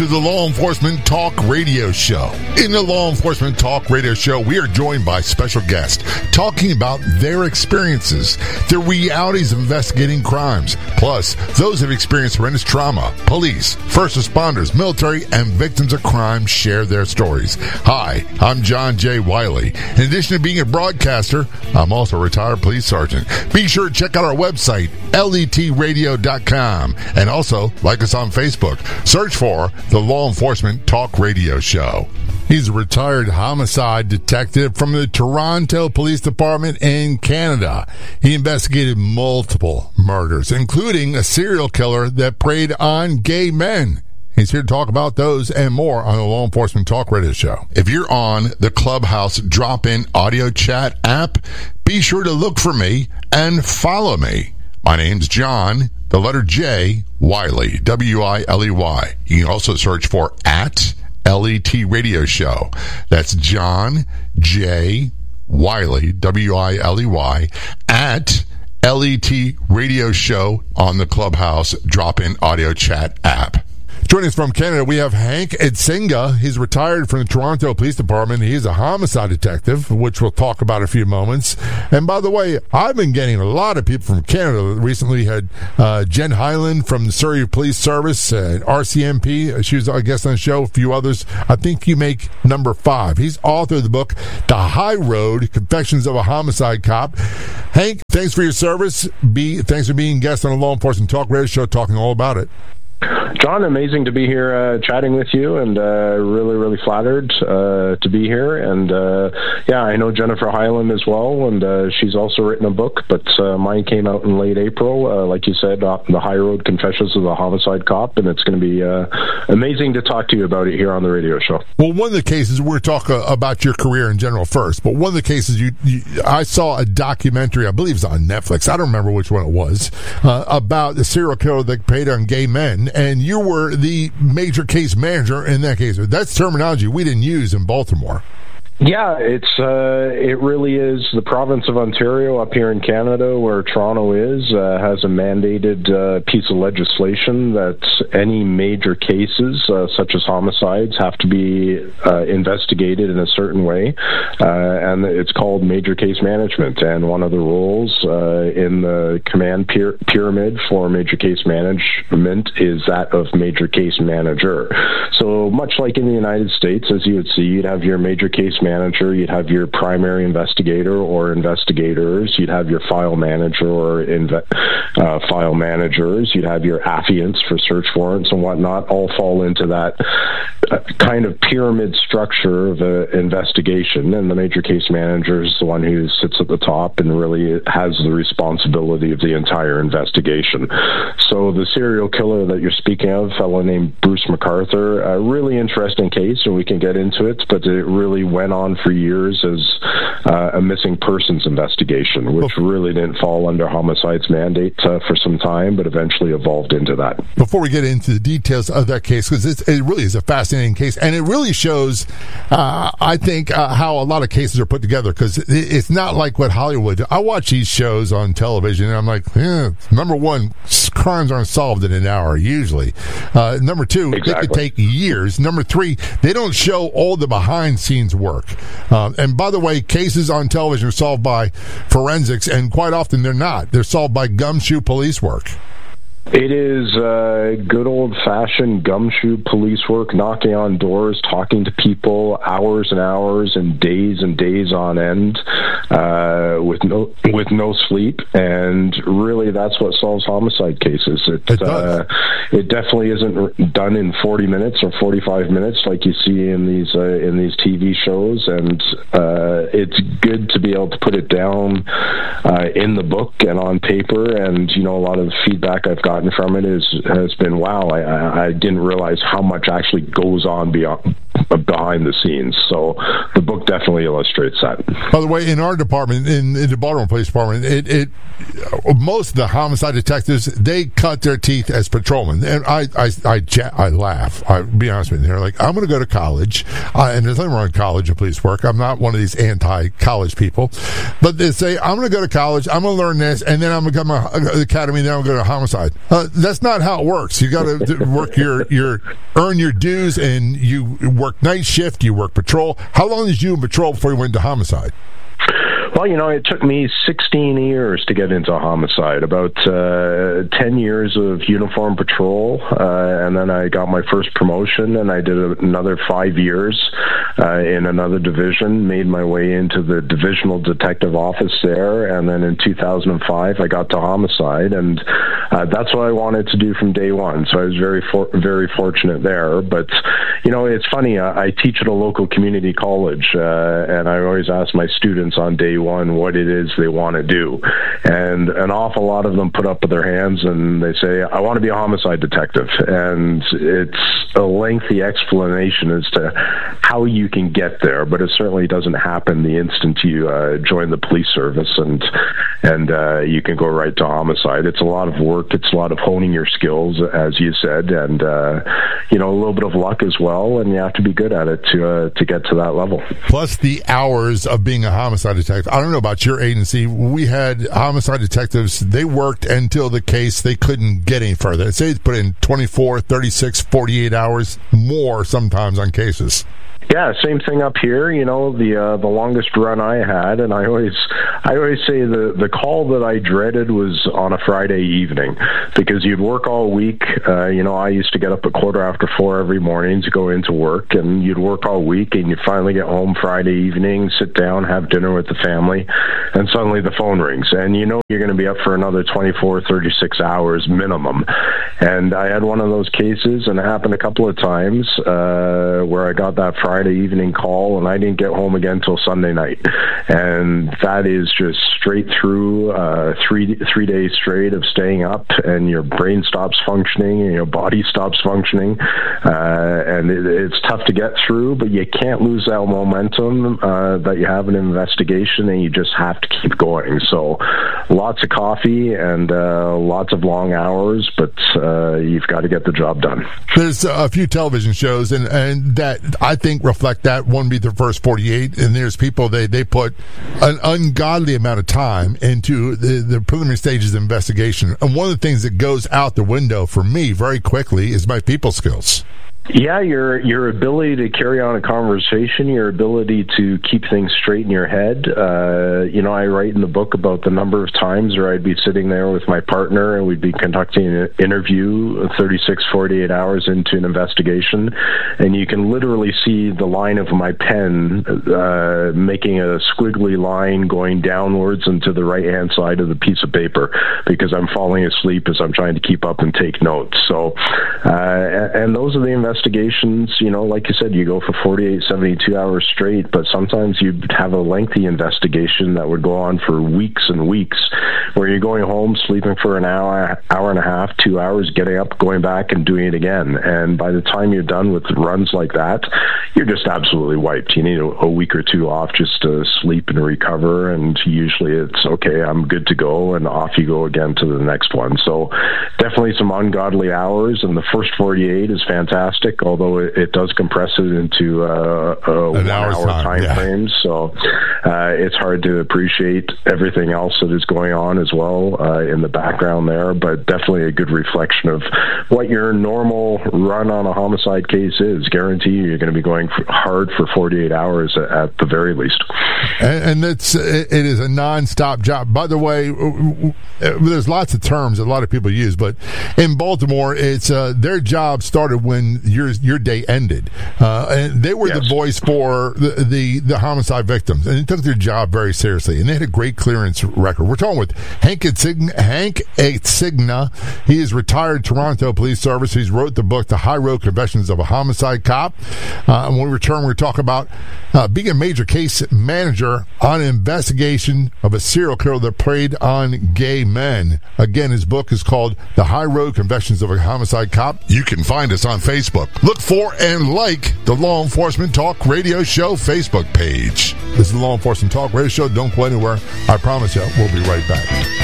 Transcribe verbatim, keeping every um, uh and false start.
to the Law Enforcement Talk Radio Show. In the Law Enforcement Talk Radio Show, we are joined by special guests talking about their experiences, the realities of investigating crimes, plus those who have experienced horrendous trauma. Police, first responders, military, and victims of crime share their stories. Hi, I'm John J. Wiley. In addition to being a broadcaster, I'm also a retired police sergeant. Be sure to check out our website, L E T radio dot com, and also like us on Facebook. Search for the Law Enforcement Talk Radio Show. He's a retired homicide detective from the Toronto Police Department in Canada. He investigated multiple murders, including a serial killer that preyed on gay men. He's here to talk about those and more on the Law Enforcement Talk Radio Show. If you're on the Clubhouse drop-in audio chat app, be sure to look for me and follow me. My name's John, the letter J, Wiley, W I L E Y. You can also search for at L E T Radio Show. That's John J. Wiley, W I L E Y, at L E T Radio Show on the Clubhouse drop-in audio chat app. Joining us from Canada, we have Hank Idsinga. He's retired from the Toronto Police Department. He's a homicide detective, which we'll talk about in a few moments. And by the way, I've been getting a lot of people from Canada. Recently had uh, Jen Hyland from the Surrey Police Service, uh, R C M P. She was, I guess, on the show. A few others. I think you make number five. He's author of the book, The High Road, Confessions of a Homicide Cop. Hank, thanks for your service. Be, thanks for being a guest on the Law Enforcement Talk Radio Show, talking all about it. John, amazing to be here uh, chatting with you, and uh, really, really flattered uh, to be here. And uh, yeah, I know Jennifer Hyland as well, and uh, she's also written a book, but uh, mine came out in late April, uh, like you said, uh, The High Road, Confessions of a Homicide Cop, and it's going to be uh, amazing to talk to you about it here on the radio show. Well, one of the cases, we're talking about your career in general first, but one of the cases, you, you I saw a documentary, I believe it's on Netflix, I don't remember which one it was, uh, about the serial killer that preyed on gay men. And you were the major case manager in that case. That's terminology we didn't use in Baltimore. Yeah, it's uh, it really is. The province of Ontario up here in Canada, where Toronto is, uh, has a mandated uh, piece of legislation that any major cases, uh, such as homicides, have to be uh, investigated in a certain way, uh, and it's called major case management. And one of the roles uh, in the command pyra- pyramid for major case management is that of major case manager. So much like in the United States, as you would see, you'd have your major case manager, you'd have your primary investigator or investigators, you'd have your file manager or inve- uh, file managers, you'd have your affiants for search warrants and whatnot, all fall into that uh, kind of pyramid structure of an investigation, and the major case manager is the one who sits at the top and really has the responsibility of the entire investigation. So the serial killer that you're speaking of, a fellow named Bruce McArthur, a really interesting case, and we can get into it, but it really went on for years as uh, a missing persons investigation, which really didn't fall under homicide's mandate uh, for some time, but eventually evolved into that. Before we get into the details of that case, because it really is a fascinating case, and it really shows, uh, I think, uh, how a lot of cases are put together, because it's not like what Hollywood. I watch these shows on television, and I'm like, eh, number one, crimes aren't solved in an hour, usually. Uh, number two, exactly. It could take years. Number three, they don't show all the behind-scenes work. Uh, and by the way, cases on television are solved by forensics, and quite often they're not. They're solved by gumshoe police work. It is uh, good old-fashioned gumshoe police work, knocking on doors, talking to people hours and hours and days and days on end uh, with no with no sleep. And really, that's what solves homicide cases. It, it, uh, it definitely isn't done in forty minutes or forty-five minutes like you see in these uh, in these T V shows. And uh, it's good to be able to put it down uh, in the book and on paper. And you know, a lot of the feedback I've got from it is has been, wow, I, I didn't realize how much actually goes on beyond behind the scenes. So the book definitely illustrates that. By the way, in our department, in, in the Baltimore Police Department, it, it most of the homicide detectives, they cut their teeth as patrolmen. And I I, I, I laugh. I'll be honest with you. They're like, I'm going to go to college. Uh, and there's nothing wrong with college and police work. I'm not one of these anti-college people. But they say, I'm going to go to college, I'm going to learn this, and then I'm going to become an academy, and then I'm going to go to homicide. Uh, that's not how it works. You got to work your, your, earn your dues, and you work night shift, you work patrol. How long did you in patrol before you went to homicide? Well, you know, it took me sixteen years to get into homicide, about uh, ten years of uniform patrol, uh, and then I got my first promotion, and I did another five years uh, in another division, made my way into the divisional detective office there, and then in two thousand five I got to homicide, and uh, that's what I wanted to do from day one, so I was very, for- very fortunate there. But, you know, it's funny, I, I teach at a local community college, uh, and I always ask my students on day one what it is they want to do, and an awful lot of them put up with their hands and they say, I want to be a homicide detective, and it's a lengthy explanation as to how you can get there, but it certainly doesn't happen the instant you uh, join the police service and and uh, you can go right to homicide. It's a lot of work, it's a lot of honing your skills, as you said, and uh, you know, a little bit of luck as well, and you have to be good at it to uh, to get to that level. Plus the hours of being a homicide detective. I don't know about your agency. We had homicide detectives, they worked until the case, they couldn't get any further. Say they put in twenty-four, thirty-six, forty-eight hours more sometimes on cases. Yeah, same thing up here. You know, the uh, the longest run I had, and I always I always say the the call that I dreaded was on a Friday evening, because you'd work all week. Uh, you know, I used to get up at quarter after four every morning to go into work, and you'd work all week, and you'd finally get home Friday evening, sit down, have dinner with the family, and suddenly the phone rings, and you know you're going to be up for another twenty-four, thirty-six hours minimum. And I had one of those cases, and it happened a couple of times uh, where I got that Friday Friday evening call, and I didn't get home again till Sunday night. And that is just straight through uh, three three days straight of staying up, and your brain stops functioning, and your body stops functioning, uh, and it, it's tough to get through. But you can't lose that momentum uh, that you have in an investigation, and you just have to keep going. So, lots of coffee and uh, lots of long hours, but uh, you've got to get the job done. There's a few television shows, and, and that I think reflect that. One be the first forty-eight, and there's people, they, they put an ungodly amount of time into the, the preliminary stages of investigation. And one of the things that goes out the window for me very quickly is my people skills. Yeah, your your ability to carry on a conversation, your ability to keep things straight in your head. Uh, you know, I write in the book about the number of times where I'd be sitting there with my partner and we'd be conducting an interview thirty-six, forty-eight hours into an investigation, and you can literally see the line of my pen uh, making a squiggly line going downwards and to the right-hand side of the piece of paper, because I'm falling asleep as I'm trying to keep up and take notes. So, uh, and those are the investigations. Investigations, you know, like you said, you go for forty-eight, seventy-two hours straight, but sometimes you have a lengthy investigation that would go on for weeks and weeks, where you're going home, sleeping for an hour, hour and a half, two hours, getting up, going back and doing it again. And by the time you're done with runs like that, you're just absolutely wiped. You need a, a week or two off just to sleep and recover, and usually it's, okay, I'm good to go, and off you go again to the next one. So definitely some ungodly hours, and the first forty-eight is fantastic, although it, it does compress it into uh, a one hour time, time yeah. frame. So uh, it's hard to appreciate everything else that is going on as well uh, in the background there, but definitely a good reflection of what your normal run on a homicide case is. Guarantee you you're going to be going for, hard for forty-eight hours at, at the very least. And, and it's, it is a non-stop job. By the way, there's lots of terms that a lot of people use, but in Baltimore, it's uh, their job started when your your day ended, uh, and they were yes. the voice for the, the the homicide victims, and they took their job very seriously, and they had a great clearance record. We're talking with Hank Atzigna. Hank Atzigna. He is retired Toronto Police Service. He's wrote the book, The High Road Confessions of a Homicide Cop. Uh, and when we return, we're talking about uh, being a major case manager on an investigation of a serial killer that preyed on gay men. Again, his book is called The High Road Confessions of a Homicide Cop. out, you can find us on Facebook. Look for and like the Law Enforcement Talk Radio Show Facebook page. This is the Law Enforcement Talk Radio Show. Don't go anywhere. I promise you, we'll be right back.